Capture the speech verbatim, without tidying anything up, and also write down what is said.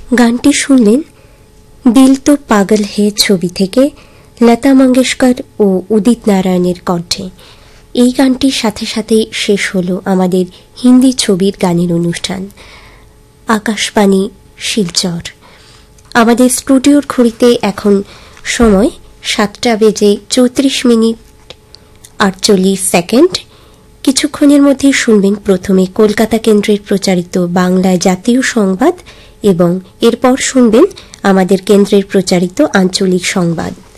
গানটি শুনলেন দিল তো পাগল হে ছবি থেকে লতা মঙ্গেশকর ও উদিত নারায়ণের কণ্ঠে। এই গানটির সাথে সাথে শেষ হল আমাদের হিন্দি ছবির গানের অনুষ্ঠান। আকাশবাণী শিলচর। আমাদের স্টুডিওর ঘড়িতে এখন সময় সাতটা বেজে চৌত্রিশ মিনিট আটচল্লিশ সেকেন্ড। কিছুক্ষণের মধ্যে শুনবেন প্রথমে কলকাতা কেন্দ্রের প্রচারিত বাংলায় জাতীয় সংবাদ এবং এরপর শুনবেন আমাদের কেন্দ্রের প্রচারিত আঞ্চলিক সংবাদ।